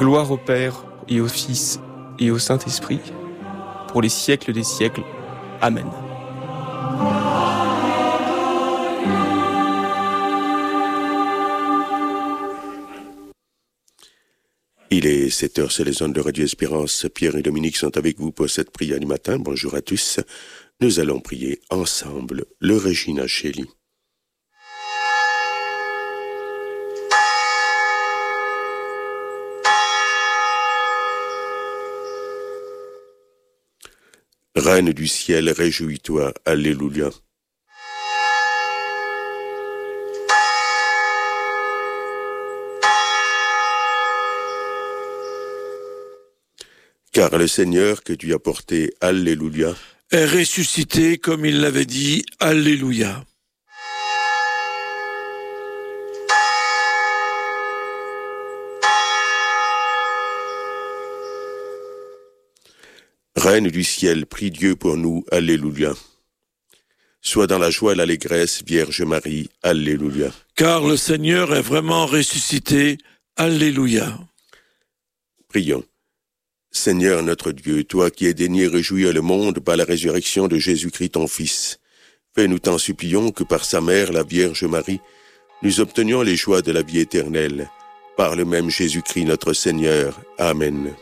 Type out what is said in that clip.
Gloire au Père et au Fils et au Saint-Esprit, pour les siècles des siècles. Amen. Il est 7h sur les ondes de Radio Espérance. Pierre et Dominique sont avec vous pour cette prière du matin. Bonjour à tous. Nous allons prier ensemble le Regina Coeli. Reine du ciel, réjouis-toi. Alléluia. Car le Seigneur que tu as porté, Alléluia, est ressuscité comme il l'avait dit, Alléluia. Reine du ciel, prie Dieu pour nous, Alléluia. Sois dans la joie et l'allégresse, Vierge Marie, Alléluia. Car le Seigneur est vraiment ressuscité, Alléluia. Prions. Seigneur notre Dieu, toi qui es daigné réjouir le monde par la résurrection de Jésus-Christ ton Fils, fais-nous t'en supplions que par sa mère, la Vierge Marie, nous obtenions les joies de la vie éternelle, par le même Jésus-Christ notre Seigneur. Amen.